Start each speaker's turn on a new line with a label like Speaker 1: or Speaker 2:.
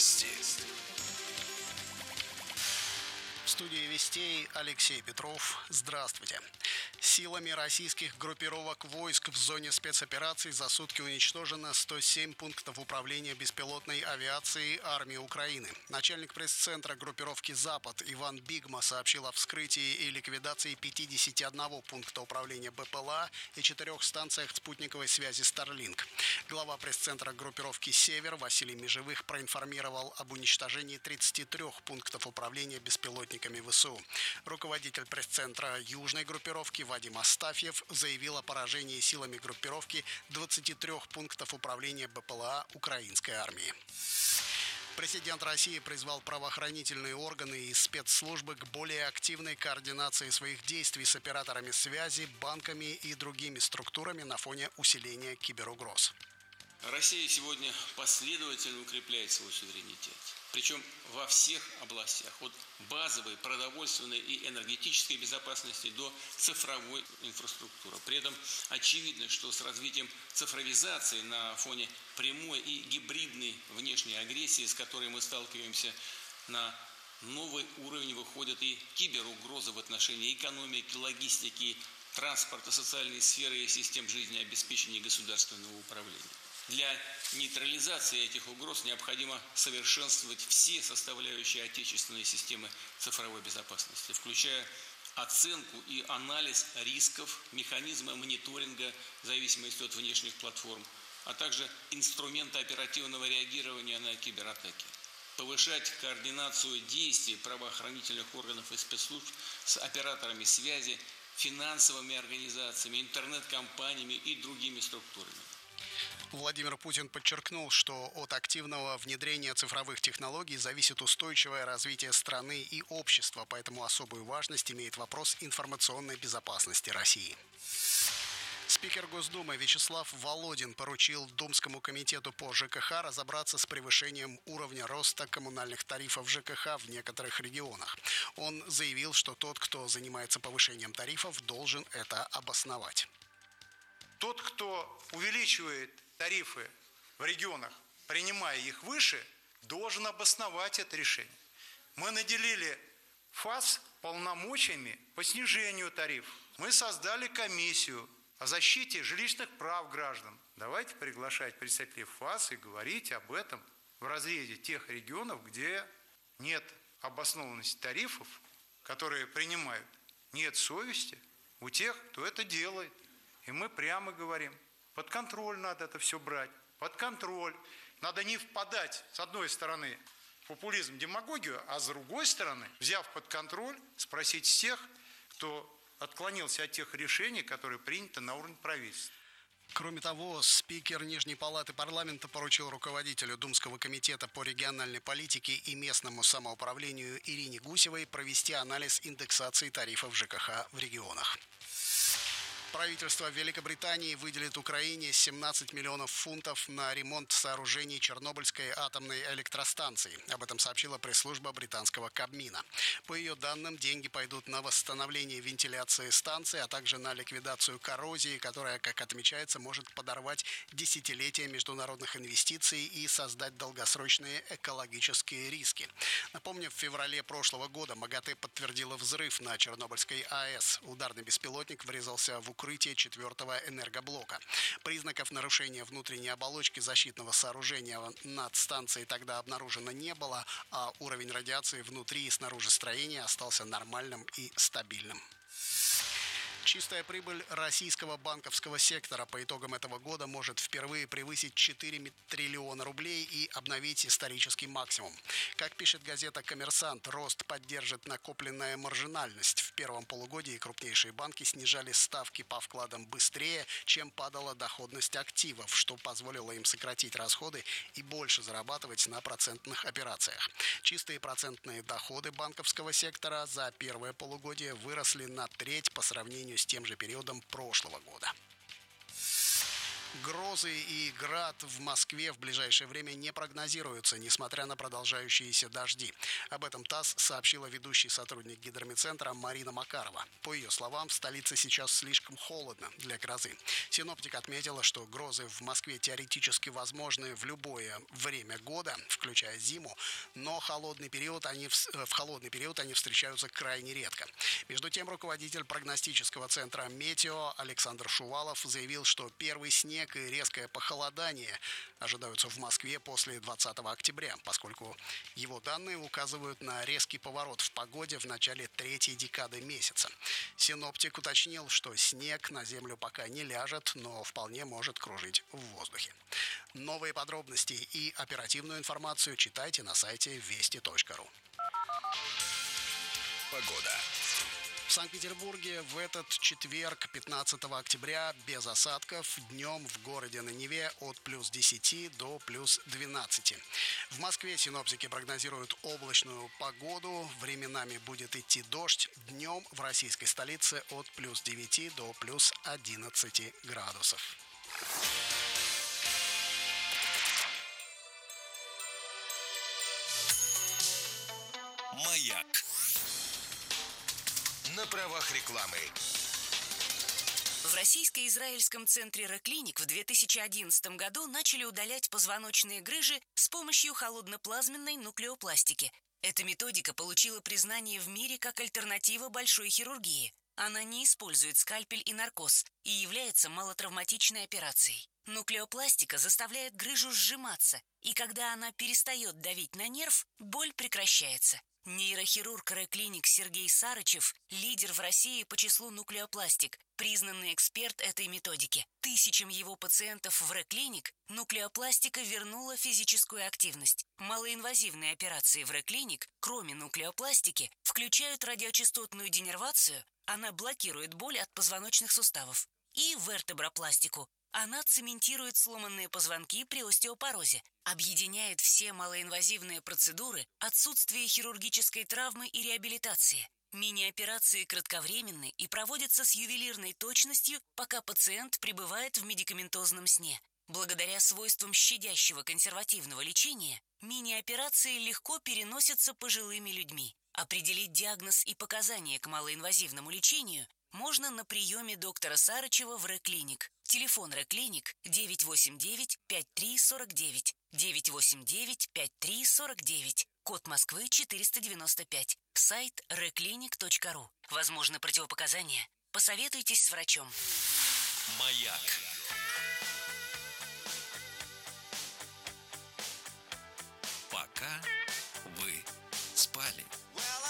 Speaker 1: Вести.
Speaker 2: В студии «Вестей» Алексей Петров. Здравствуйте. Силами российских группировок войск в зоне спецопераций за сутки уничтожено 107 пунктов управления беспилотной авиацией армии Украины. Начальник пресс-центра группировки «Запад» Иван Бигма сообщил о вскрытии и ликвидации 51 пункта управления БПЛА и 4 станциях спутниковой связи Starlink. Глава пресс-центра группировки «Север» Василий Межевых проинформировал об уничтожении 33 пунктов управления беспилотниками ВСУ. Руководитель пресс-центра южной группировки Вадим Астафьев заявил о поражении силами группировки 23 пунктов управления БПЛА украинской армии. Президент России призвал правоохранительные органы и спецслужбы к более активной координации своих действий с операторами связи, банками и другими структурами на фоне усиления киберугроз.
Speaker 3: Россия сегодня последовательно укрепляет свой суверенитет. Причем во всех областях, от базовой, продовольственной и энергетической безопасности до цифровой инфраструктуры. При этом очевидно, что с развитием цифровизации на фоне прямой и гибридной внешней агрессии, с которой мы сталкиваемся, на новый уровень выходят и киберугрозы в отношении экономики, логистики, транспорта, социальной сферы и систем жизнеобеспечения государственного управления. Для нейтрализации этих угроз необходимо совершенствовать все составляющие отечественной системы цифровой безопасности, включая оценку и анализ рисков, механизмы мониторинга в зависимости от внешних платформ, а также инструменты оперативного реагирования на кибератаки. Повышать координацию действий правоохранительных органов и спецслужб с операторами связи, финансовыми организациями, интернет-компаниями и другими структурами.
Speaker 2: Владимир Путин подчеркнул, что от активного внедрения цифровых технологий зависит устойчивое развитие страны и общества, поэтому особую важность имеет вопрос информационной безопасности России. Спикер Госдумы Вячеслав Володин поручил Думскому комитету по ЖКХ разобраться с превышением уровня роста коммунальных тарифов ЖКХ в некоторых регионах. Он заявил, что тот, кто занимается повышением тарифов, должен это обосновать.
Speaker 4: Тот, кто увеличивает тарифы в регионах, принимая их выше, должен обосновать это решение. Мы наделили ФАС полномочиями по снижению тарифов. Мы создали комиссию о защите жилищных прав граждан. Давайте приглашать представителей ФАС и говорить об этом в разрезе тех регионов, где нет обоснованности тарифов, которые принимают, нет совести у тех, кто это делает. И мы прямо говорим, под контроль надо это все брать, под контроль. Надо не впадать, с одной стороны, в популизм, демагогию, а с другой стороны, взяв под контроль, спросить всех, кто отклонился от тех решений, которые приняты на уровне правительства.
Speaker 2: Кроме того, спикер Нижней палаты парламента поручил руководителю Думского комитета по региональной политике и местному самоуправлению Ирине Гусевой провести анализ индексации тарифов ЖКХ в регионах. Правительство Великобритании выделит Украине 17 миллионов фунтов на ремонт сооружений Чернобыльской атомной электростанции. Об этом сообщила пресс-служба британского Кабмина. По ее данным, деньги пойдут на восстановление вентиляции станции, а также на ликвидацию коррозии, которая, как отмечается, может подорвать десятилетия международных инвестиций и создать долгосрочные экологические риски. Напомню, в феврале прошлого года МАГАТЭ подтвердила взрыв на Чернобыльской АЭС. Ударный беспилотник врезался в укрытие 4-го энергоблока. Признаков нарушения внутренней оболочки защитного сооружения над станцией тогда обнаружено не было, а уровень радиации внутри и снаружи строения остался нормальным и стабильным. Чистая прибыль российского банковского сектора по итогам этого года может впервые превысить 4 триллиона рублей и обновить исторический максимум. Как пишет газета «Коммерсант», рост поддержит накопленная маржинальность. В первом полугодии крупнейшие банки снижали ставки по вкладам быстрее, чем падала доходность активов, что позволило им сократить расходы и больше зарабатывать на процентных операциях. Чистые процентные доходы банковского сектора за первое полугодие выросли на треть по сравнению с тем же периодом прошлого года. Грозы и град в Москве в ближайшее время не прогнозируются, несмотря на продолжающиеся дожди. Об этом ТАСС сообщила ведущий сотрудник Гидромедцентра Марина Макарова. По ее словам, в столице сейчас слишком холодно для грозы. Синоптик отметила, что грозы в Москве теоретически возможны в любое время года, включая зиму, но в холодный период они встречаются крайне редко. Между тем, руководитель прогностического центра «Метео» Александр Шувалов заявил, что первый снег и резкое похолодание ожидаются в Москве после 20 октября, поскольку его данные указывают на резкий поворот в погоде в начале третьей декады месяца. Синоптик уточнил, что снег на землю пока не ляжет, но вполне может кружить в воздухе. Новые подробности и оперативную информацию читайте на сайте вести.ру.
Speaker 1: Погода.
Speaker 2: В Санкт-Петербурге в этот четверг, 15 октября, без осадков. Днем в городе на Неве от плюс 10 до плюс 12. В Москве синоптики прогнозируют облачную погоду. Временами будет идти дождь. Днем в российской столице от плюс 9 до плюс 11 градусов.
Speaker 1: Маяк. На правах рекламы.
Speaker 5: В Российско-израильском центре Реклиник в 2011 году начали удалять позвоночные грыжи с помощью холодноплазменной нуклеопластики. Эта методика получила признание в мире как альтернатива большой хирургии. Она не использует скальпель и наркоз и является малотравматичной операцией. Нуклеопластика заставляет грыжу сжиматься, и когда она перестает давить на нерв, боль прекращается. Нейрохирург Реклиник Сергей Сарычев – лидер в России по числу нуклеопластик, признанный эксперт этой методики. Тысячам его пациентов в Реклиник нуклеопластика вернула физическую активность. Малоинвазивные операции в Реклиник, кроме нуклеопластики, включают радиочастотную денервацию, она блокирует боль от позвоночных суставов, и вертебропластику. Она цементирует сломанные позвонки при остеопорозе, объединяет все малоинвазивные процедуры, отсутствие хирургической травмы и реабилитации. Мини-операции кратковременны и проводятся с ювелирной точностью, пока пациент пребывает в медикаментозном сне. Благодаря свойствам щадящего консервативного лечения, мини-операции легко переносятся пожилыми людьми. Определить диагноз и показания к малоинвазивному лечению можно на приеме доктора Сарычева в Реклиник. Телефон Реклиник 989-5349, 989-5349, код Москвы 495, сайт reclinic.ru. Возможны противопоказания? Посоветуйтесь с врачом.
Speaker 1: Маяк. Пока вы спали.